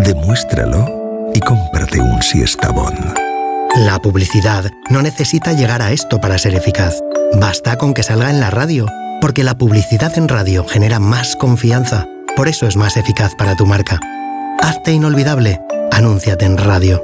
Demuéstralo y cómprate un Siestabón. La publicidad no necesita llegar a esto para ser eficaz. Basta con que salga en la radio, porque la publicidad en radio genera más confianza. Por eso es más eficaz para tu marca. Hazte inolvidable. Anúnciate en radio.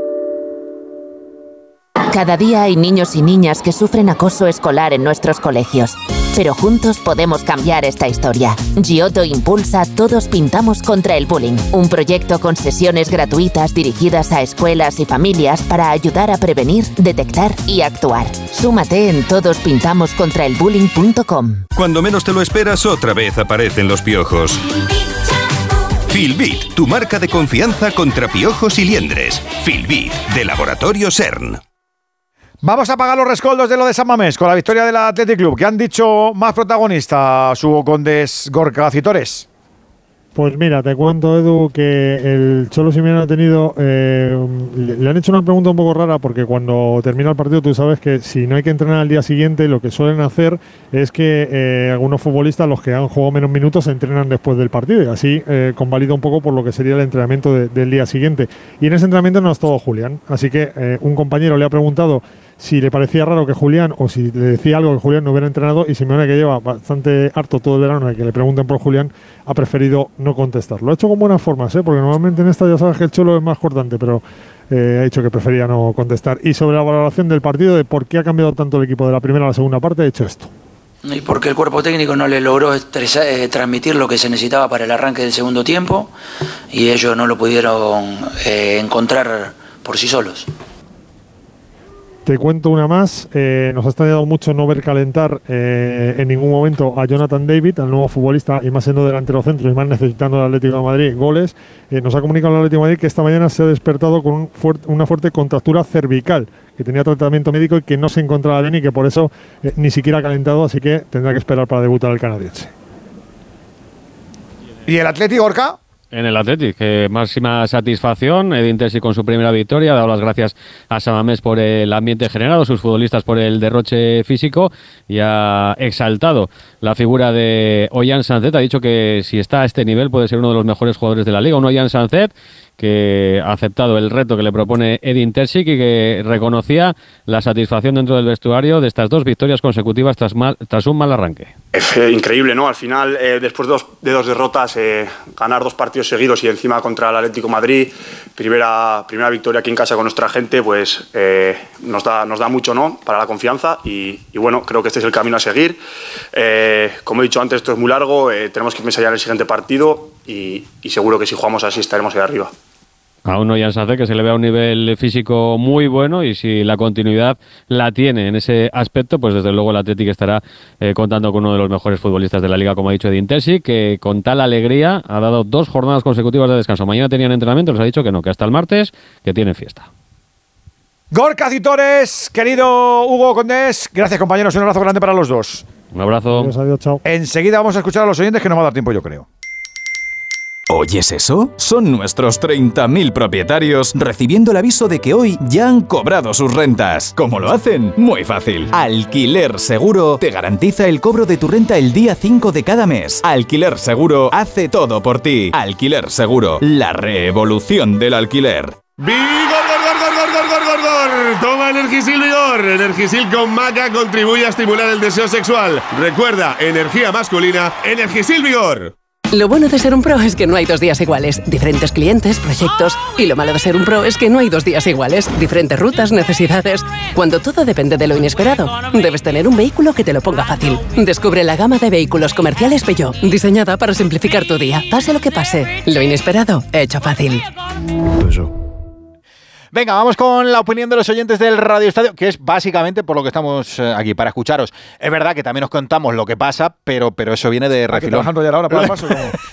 Cada día hay niños y niñas que sufren acoso escolar en nuestros colegios. Pero juntos podemos cambiar esta historia. Giotto impulsa Todos Pintamos contra el Bullying, un proyecto con sesiones gratuitas dirigidas a escuelas y familias para ayudar a prevenir, detectar y actuar. Súmate en todospintamoscontraelbullying.com. Cuando menos te lo esperas, otra vez aparecen los piojos. Filbit, tu marca de confianza contra piojos y liendres. Filbit, de Laboratorio CERN. Vamos a pagar los rescoldos de lo de San Mamés con la victoria del Athletic Club. ¿Qué han dicho más protagonistas, Hugo Condés, Gorka Citores? Pues mira, te cuento, Edu, que el Cholo Simeone ha tenido... le han hecho una pregunta un poco rara porque cuando termina el partido tú sabes que si no hay que entrenar al día siguiente, lo que suelen hacer es que algunos futbolistas, los que han jugado menos minutos, se entrenan después del partido y así convalida un poco por lo que sería el entrenamiento del día siguiente. Y en ese entrenamiento no ha estado Julián, así que un compañero le ha preguntado si le parecía raro que Julián, o si le decía algo que Julián no hubiera entrenado, y Simeone, que lleva bastante harto todo el verano de que le pregunten por Julián, ha preferido no contestar. Lo ha hecho con buenas formas, porque normalmente en esta ya sabes que el Cholo es más cortante, pero ha dicho que prefería no contestar. Y sobre la valoración del partido, de por qué ha cambiado tanto el equipo de la primera a la segunda parte, ha hecho esto. Y porque el cuerpo técnico no le logró transmitir lo que se necesitaba para el arranque del segundo tiempo, y ellos no lo pudieron encontrar por sí solos. Te cuento una más, nos ha extrañado mucho no ver calentar en ningún momento a Jonathan David, al nuevo futbolista, y más siendo delantero centro y más necesitando el Atlético de Madrid goles. Nos ha comunicado el Atlético de Madrid que esta mañana se ha despertado con una fuerte contractura cervical, que tenía tratamiento médico y que no se encontraba bien y que por eso ni siquiera ha calentado, así que tendrá que esperar para debutar el canadiense. ¿Y el Atlético, Gorka? En el Athletic, máxima satisfacción. Edin Terzic con su primera victoria, ha dado las gracias a San Mamés por el ambiente generado, sus futbolistas por el derroche físico y ha exaltado la figura de Ollán Sancet. Ha dicho que si está a este nivel puede ser uno de los mejores jugadores de la liga. Un Ollán Sancet que ha aceptado el reto que le propone Edin Terzic y que reconocía la satisfacción dentro del vestuario de estas dos victorias consecutivas tras un mal arranque. Es increíble, ¿no? Al final, después de dos derrotas, ganar 2 partidos seguidos y encima contra el Atlético de Madrid, primera victoria aquí en casa con nuestra gente, pues nos da mucho, ¿no? Para la confianza y bueno, creo que este es el camino a seguir. Como he dicho antes, esto es muy largo, tenemos que pensar ya en el siguiente partido y seguro que si jugamos así estaremos ahí arriba. A uno Ollán Sancet que se le ve a un nivel físico muy bueno y si la continuidad la tiene en ese aspecto, pues desde luego el Athletic estará contando con uno de los mejores futbolistas de la liga, como ha dicho Edin Terzic, que con tal alegría ha dado 2 jornadas consecutivas de descanso. Mañana tenían entrenamiento, les ha dicho que no, que hasta el martes que tienen fiesta. Gorka Citores, querido Hugo Condés, gracias compañeros, un abrazo grande para los dos. Un abrazo. Adiós, chao. Enseguida vamos a escuchar a los oyentes que no va a dar tiempo, yo creo. ¿Oyes eso? Son nuestros 30.000 propietarios recibiendo el aviso de que hoy ya han cobrado sus rentas. ¿Cómo lo hacen? Muy fácil. Alquiler Seguro te garantiza el cobro de tu renta el día 5 de cada mes. Alquiler Seguro hace todo por ti. Alquiler Seguro, la revolución del alquiler. ¡Vigor! Toma Energisil Vigor. Energisil con maca contribuye a estimular el deseo sexual. Recuerda, energía masculina, Energisil Vigor. Lo bueno de ser un pro es que no hay 2 días iguales. Diferentes clientes, proyectos. Y lo malo de ser un pro es que no hay 2 días iguales. Diferentes rutas, necesidades. Cuando todo depende de lo inesperado, debes tener un vehículo que te lo ponga fácil. Descubre la gama de vehículos comerciales Peugeot, diseñada para simplificar tu día. Pase lo que pase, lo inesperado, hecho fácil. Venga, vamos con la opinión de los oyentes del Radio Estadio, que es básicamente por lo que estamos aquí, para escucharos. Es verdad que también os contamos lo que pasa, pero eso viene de refilón. ¿Trabajando ya la hora para el paso?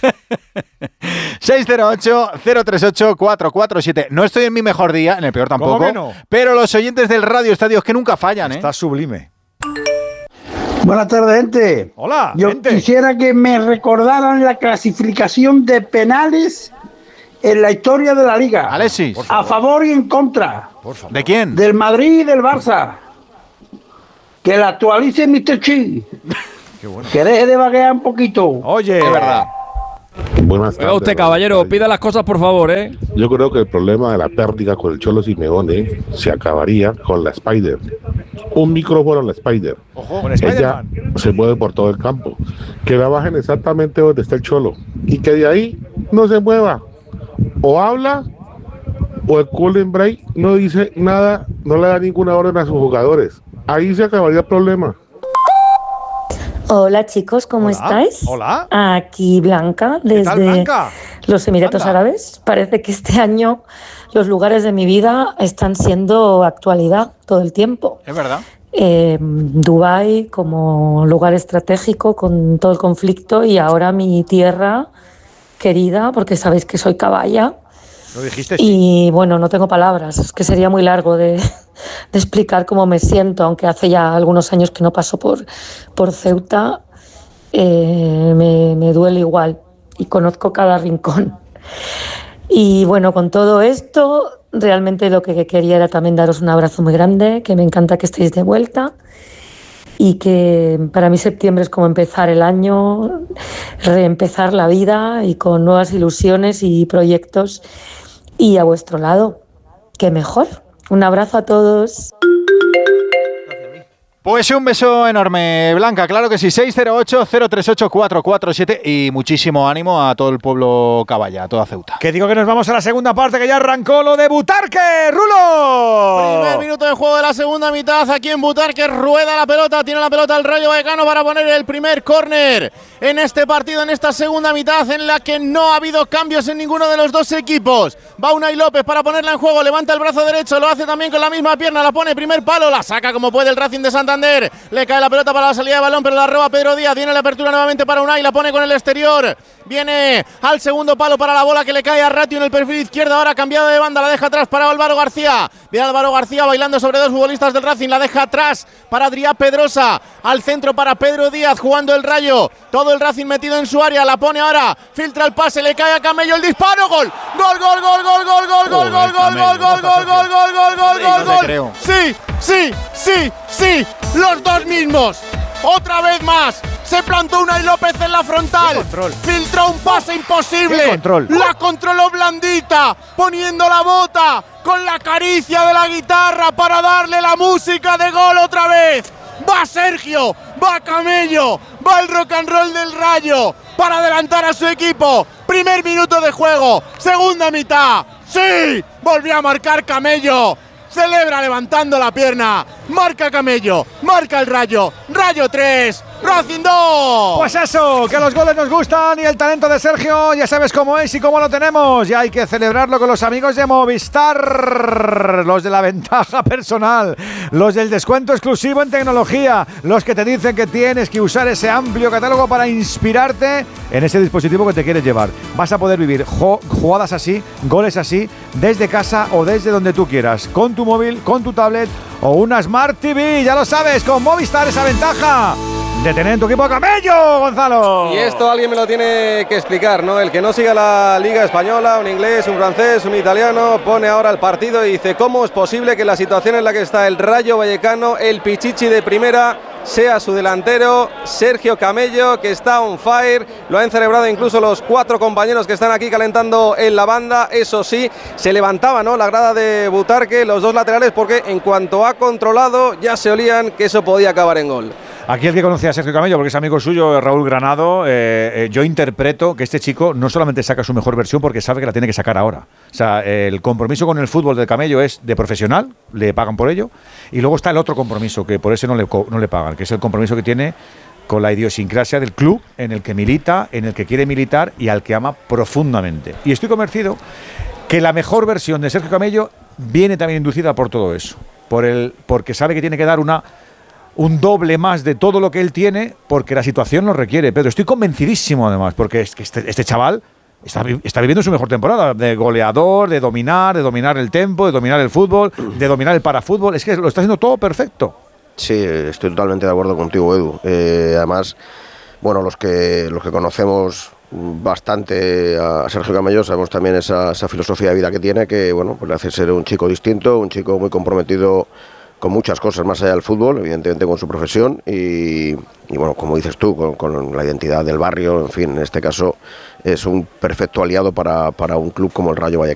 608-038-447. No estoy en mi mejor día, en el peor tampoco. ¿Cómo que no? Pero los oyentes del Radio Estadio es que nunca fallan, ¿eh? Está sublime. Buenas tardes, gente. Hola, Yo gente. quisiera que me recordaran la clasificación de penales en la historia de la Liga. Alexis. A favor y en contra. ¿De quién? Del Madrid y del Barça. Que la actualice Mr. Chi. Qué bueno. Que deje de vaguear un poquito. Oye, es verdad. Buenas tardes. Oiga usted, caballero, pida las cosas por favor, ¿eh? Yo creo que el problema de la pérdida con el Cholo Simeone se acabaría con la Spider. Un micrófono a la Spider. Ojo, con ella se mueve por todo el campo. Que la bajen exactamente donde está el Cholo. Y que de ahí no se mueva. O habla, o el cooling break no dice nada, no le da ninguna orden a sus jugadores. Ahí se acabaría el problema. Hola chicos, ¿cómo estáis? Hola. Aquí Blanca, desde Blanca? los Emiratos Árabes. Parece que este año los lugares de mi vida están siendo actualidad todo el tiempo. Es verdad. Dubái como lugar estratégico con todo el conflicto y ahora mi tierra querida, porque sabéis que soy caballa. Lo dijiste. Y bueno, no tengo palabras, es que sería muy largo de explicar cómo me siento, aunque hace ya algunos años que no paso por Ceuta, me duele igual y conozco cada rincón. Y bueno, con todo esto, realmente lo que quería era también daros un abrazo muy grande, que me encanta que estéis de vuelta y que para mí septiembre es como empezar el año, reempezar la vida y con nuevas ilusiones y proyectos. Y a vuestro lado, qué mejor. Un abrazo a todos. Pues un beso enorme, Blanca, claro que sí, 608-038-447 y muchísimo ánimo a todo el pueblo caballa, a toda Ceuta. Que digo que nos vamos a la segunda parte, que ya arrancó lo de Butarque, Rulo. Primer minuto de juego de la segunda mitad, aquí en Butarque rueda la pelota, tiene la pelota el Rayo Vallecano para poner el primer córner en este partido, en esta segunda mitad en la que no ha habido cambios en ninguno de los dos equipos. Va Unai López para ponerla en juego, levanta el brazo derecho, lo hace también con la misma pierna, la pone primer palo, la saca como puede el Racing de Santander. Le cae la pelota para la salida de balón, pero la roba Pedro Díaz. Viene la apertura nuevamente para Unai, la pone con el exterior. Viene al segundo palo para la bola que le cae a Ratio en el perfil izquierdo. Ahora cambiado de banda, la deja atrás para Álvaro García. Viene Álvaro García bailando sobre dos futbolistas del Racing. La deja atrás para Adrián Pedrosa. Al centro para Pedro Díaz jugando el Rayo. Todo el Racing metido en su área. La pone ahora, filtra el pase, le cae a Camello el disparo. Gol, gol, gol, gol, gol, gol, gol, gol, gol, gol, gol, gol, gol, gol, gol, gol, gol, gol. Sí, sí, sí, sí. Los dos mismos. Otra vez más. Se plantó Unai López en la frontal. Filtró un pase imposible. La controló blandita, poniendo la bota con la caricia de la guitarra para darle la música de gol otra vez. Va Sergio, va Camello, va el rock and roll del Rayo para adelantar a su equipo. Primer minuto de juego, segunda mitad. ¡Sí! Volvió a marcar Camello. Celebra levantando la pierna. Marca Camello, marca el Rayo. Rayo 3, Racing 2. Pues eso, que los goles nos gustan y el talento de Sergio ya sabes cómo es y cómo lo tenemos. Y hay que celebrarlo con los amigos de Movistar, los de la ventaja personal, los del descuento exclusivo en tecnología, los que te dicen que tienes que usar ese amplio catálogo para inspirarte en ese dispositivo que te quieres llevar. Vas a poder vivir jugadas así, goles así, desde casa o desde donde tú quieras, con tu móvil, con tu tablet o una Smart TV. Ya lo sabes, con Movistar esa ventaja de tener en tu equipo a Camello, Gonzalo. Y esto alguien me lo tiene que explicar, ¿no? El que no siga la Liga Española, un inglés, un francés, un italiano, pone ahora el partido y dice ¿cómo es posible que la situación en la que está el Rayo Vallecano, el Pichichi de primera, sea su delantero, Sergio Camello, que está on fire? Lo han celebrado incluso los 4 compañeros que están aquí calentando en la banda. Eso sí, se levantaba, ¿no?, la grada de Butarque, los dos laterales, porque en cuanto ha controlado ya se olían que eso podía acabar en gol. Aquí el que conocía a Sergio Camello, porque es amigo suyo, Raúl Granado, yo interpreto que este chico no solamente saca su mejor versión porque sabe que la tiene que sacar ahora. O sea, el compromiso con el fútbol de Camello es de profesional, le pagan por ello, y luego está el otro compromiso, que por eso no le pagan, que es el compromiso que tiene con la idiosincrasia del club en el que milita, en el que quiere militar y al que ama profundamente. Y estoy convencido que la mejor versión de Sergio Camello viene también inducida por todo eso, porque sabe que tiene que dar un doble más de todo lo que él tiene, porque la situación lo requiere. Pero estoy convencidísimo además, porque es que este chaval está viviendo su mejor temporada, de goleador, de dominar el tempo, de dominar el fútbol, de dominar el parafútbol. Es que lo está haciendo todo perfecto. Sí, estoy totalmente de acuerdo contigo, Edu. Además, bueno, los que conocemos bastante a Sergio Camello sabemos también esa filosofía de vida que tiene, que bueno, pues le hace ser un chico distinto, un chico muy comprometido con muchas cosas más allá del fútbol, evidentemente con su profesión y bueno, como dices tú, con la identidad del barrio, en fin, en este caso es un perfecto aliado para un club como el Rayo Vallecano.